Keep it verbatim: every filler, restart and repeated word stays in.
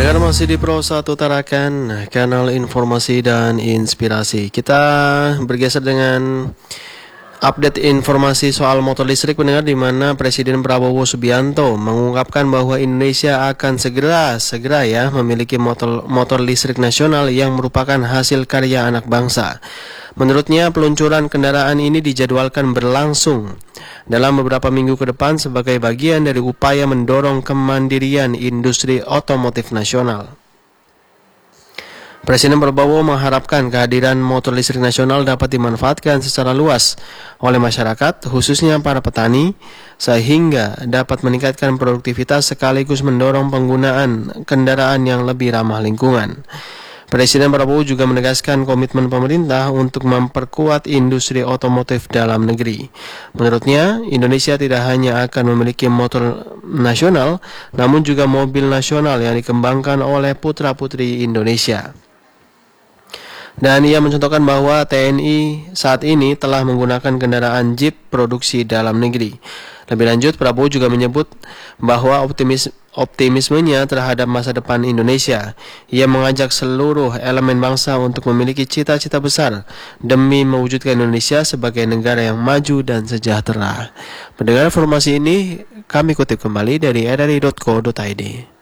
Pendengar masih di Pro satu Tarakan, kanal informasi dan inspirasi. Kita bergeser dengan update informasi soal motor listrik, pendengar, di mana Presiden Prabowo Subianto mengungkapkan bahwa Indonesia akan segera segera ya memiliki motor motor listrik nasional yang merupakan hasil karya anak bangsa. Menurutnya, peluncuran kendaraan ini dijadwalkan berlangsung dalam beberapa minggu ke depan sebagai bagian dari upaya mendorong kemandirian industri otomotif nasional. Presiden Prabowo mengharapkan kehadiran motor listrik nasional dapat dimanfaatkan secara luas oleh masyarakat, khususnya para petani, sehingga dapat meningkatkan produktivitas sekaligus mendorong penggunaan kendaraan yang lebih ramah lingkungan. Presiden Prabowo juga menegaskan komitmen pemerintah untuk memperkuat industri otomotif dalam negeri. Menurutnya, Indonesia tidak hanya akan memiliki motor nasional, namun juga mobil nasional yang dikembangkan oleh putra-putri Indonesia. Dan ia mencontohkan bahwa T N I saat ini telah menggunakan kendaraan Jeep produksi dalam negeri. Lebih lanjut, Prabowo juga menyebut bahwa optimis, optimismenya terhadap masa depan Indonesia. Ia mengajak seluruh elemen bangsa untuk memiliki cita-cita besar demi mewujudkan Indonesia sebagai negara yang maju dan sejahtera. Mendengar informasi ini, kami kutip kembali dari r r i dot co dot i d.